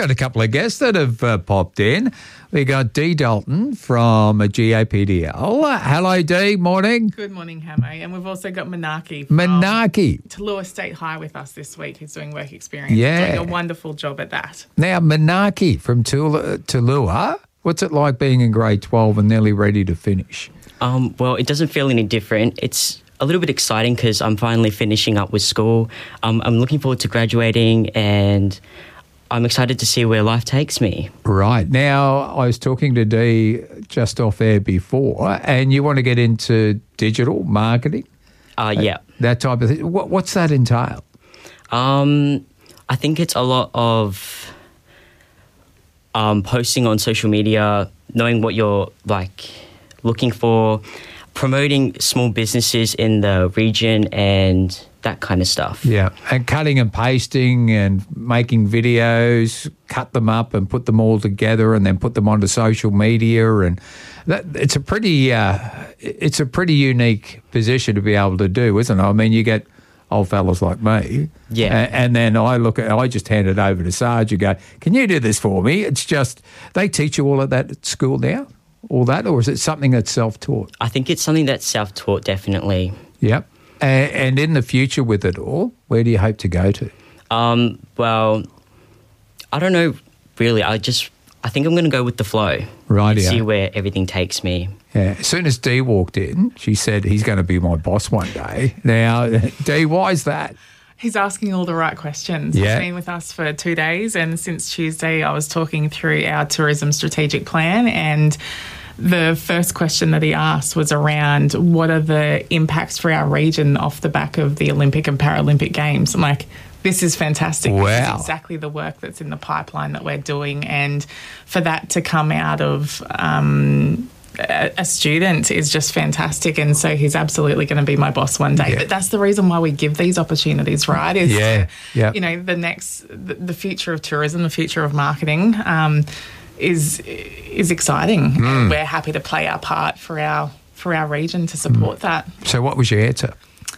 got a couple of guests that have popped in. We got Dee Dalton from GAPDL. Hello, Dee. Morning. Good morning, Hamo. And we've also got Manaki from Tallulah State High with us this week, who's doing work experience. Yeah. Doing a wonderful job at that. Now, Manaki from Tallulah, what's it like being in grade 12 and nearly ready to finish? Well, it doesn't feel any different. It's a little bit exciting because I'm finally finishing up with school. I'm looking forward to graduating and I'm excited to see where life takes me. Right. Now, I was talking to Dee just off air before, and you want to get into digital marketing? Yeah. That type of thing. What's that entail? I think it's a lot of posting on social media, knowing what you're looking for, promoting small businesses in the region and that kind of stuff. Yeah, and cutting and pasting and making videos, cut them up and put them all together and then put them onto social media, and it's a pretty unique position to be able to do, isn't it? I mean, you get old fellas like me, and then I just hand it over to Sarge and go, "Can you do this for me?" It's just they teach you all of that at school now, all that, or is it something that's self-taught? I think it's something that's self-taught, definitely. Yep. And in the future with it all, where do you hope to go to? Well, I don't know really. I think I'm going to go with the flow. Right. See where everything takes me. Yeah. As soon as Dee walked in, she said, he's going to be my boss one day. Now, Dee, why is that? He's asking all the right questions. Yeah. He's been with us for 2 days, and since Tuesday I was talking through our tourism strategic plan, and the first question that he asked was around what are the impacts for our region off the back of the Olympic and Paralympic Games. I'm like, this is fantastic. Wow. This is exactly the work that's in the pipeline that we're doing, and for that to come out of a student is just fantastic, and so he's absolutely going to be my boss one day. Yeah. But that's the reason why we give these opportunities, right? Is you know, the future of tourism, the future of marketing is exciting. And we're happy to play our part for our region to support that. So what was your answer?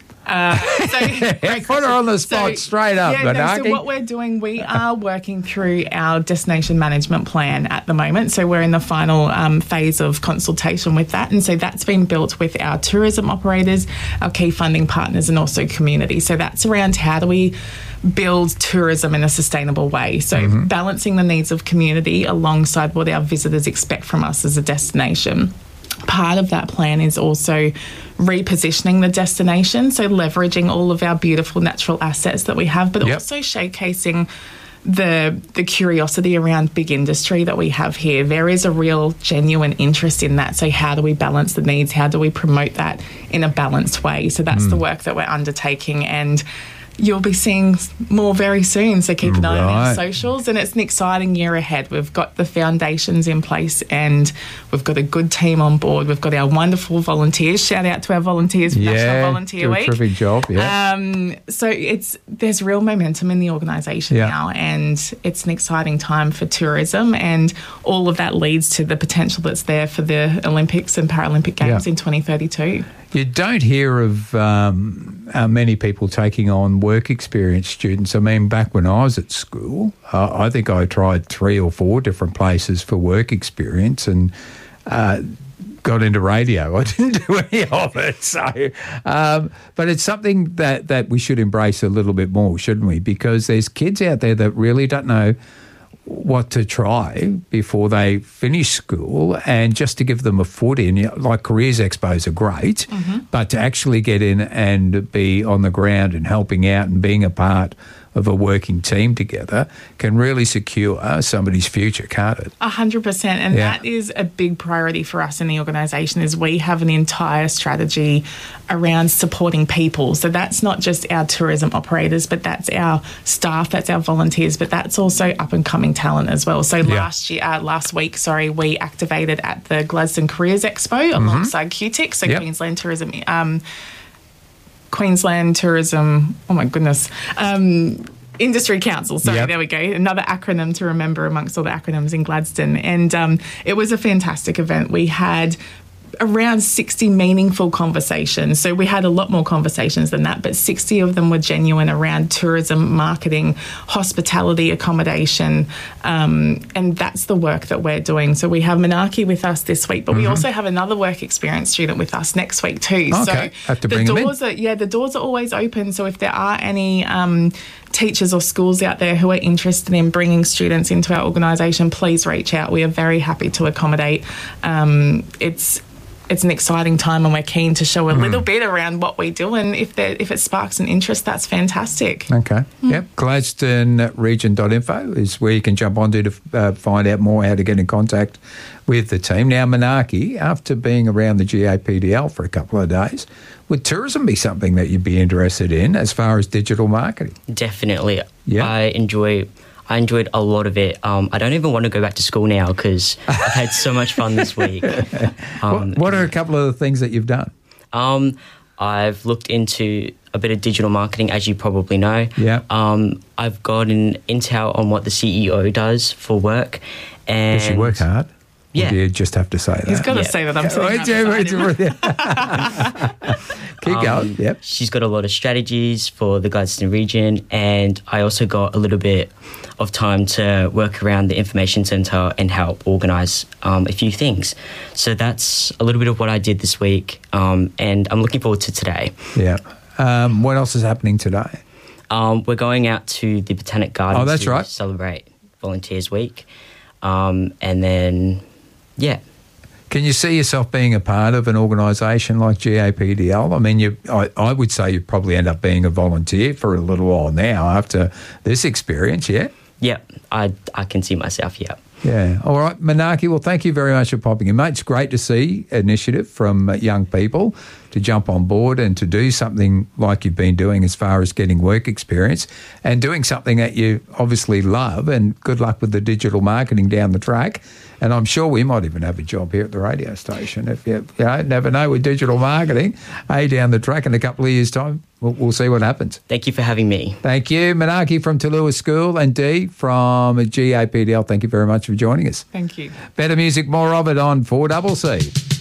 Put her on the spot straight up. So what we're doing, we are working through our destination management plan at the moment. So we're in the final phase of consultation with that. And so that's been built with our tourism operators, our key funding partners, and also community. So that's around how do we build tourism in a sustainable way. So balancing the needs of community alongside what our visitors expect from us as a destination. Part of that plan is also repositioning the destination, so leveraging all of our beautiful natural assets that we have, but also showcasing the curiosity around big industry that we have here. There is a real genuine interest in that. So how do we balance the needs? How do we promote that in a balanced way? So that's the work that we're undertaking, and you'll be seeing more very soon, so keep an eye on our socials. And it's an exciting year ahead. We've got the foundations in place and we've got a good team on board. We've got our wonderful volunteers. Shout out to our volunteers for National Volunteer Week. Terrific job, So there's real momentum in the organisation now, and it's an exciting time for tourism, and all of that leads to the potential that's there for the Olympics and Paralympic Games in 2032. You don't hear of many people taking on work experience students. I mean, back when I was at school, I think I tried 3 or 4 different places for work experience and got into radio. I didn't do any of it. So, but it's something that we should embrace a little bit more, shouldn't we? Because there's kids out there that really don't know what to try before they finish school, and just to give them a foot in, like careers expos are great, but to actually get in and be on the ground and helping out and being a part of a working team together can really secure somebody's future, can't it? 100%. And that is a big priority for us in the organisation, is we have an entire strategy around supporting people. So that's not just our tourism operators, but that's our staff, that's our volunteers, but that's also up-and-coming talent as well. So last week, we activated at the Gladstone Careers Expo alongside QTIC, so Queensland Tourism, Industry Council. There we go. Another acronym to remember amongst all the acronyms in Gladstone. And it was a fantastic event. We had around 60 meaningful conversations. So we had a lot more conversations than that, but 60 of them were genuine around tourism, marketing, hospitality, accommodation, and that's the work that we're doing. So we have Menaki with us this week, but we also have another work experience student with us next week too. Okay, so have to bring them in. The doors are always open. So if there are any teachers or schools out there who are interested in bringing students into our organisation, please reach out. We are very happy to accommodate. It's an exciting time, and we're keen to show a little bit around what we do, and if it sparks an interest, that's fantastic. Okay. Yep. GladstoneRegion.info is where you can jump onto to find out more how to get in contact with the team. Now, Menaki, after being around the GAPDL for a couple of days, would tourism be something that you'd be interested in as far as digital marketing? Definitely. Yeah. I enjoyed a lot of it. I don't even want to go back to school now because I've had so much fun this week. What are a couple of the things that you've done? I've looked into a bit of digital marketing, as you probably know. Yeah. I've got an intel on what the CEO does for work. And Does she work hard? Yeah. Or do you just have to say that? He's got to say that. I'm sitting Keep going. Yep. She's got a lot of strategies for the Gladstone region, and I also got a little bit of time to work around the information centre and help organise a few things. So that's a little bit of what I did this week, and I'm looking forward to today. Yeah. What else is happening today? We're going out to the Botanic Gardens. Oh, that's to right. Celebrate Volunteers Week, and then, yeah. Can you see yourself being a part of an organisation like GAPDL? I mean, I would say you probably end up being a volunteer for a little while now after this experience, yeah? Yeah, I can see myself, yeah. Yeah. All right, Menaki, well, thank you very much for popping in, mate. It's great to see initiative from young people to jump on board and to do something like you've been doing as far as getting work experience and doing something that you obviously love, and good luck with the digital marketing down the track. And I'm sure we might even have a job here at the radio station if you never know with digital marketing, down the track in a couple of years' time. We'll see what happens. Thank you for having me. Thank you. Menaki from Talua School and Dee from GAPDL, thank you very much for joining us. Thank you. Better music, more of it on 4CC.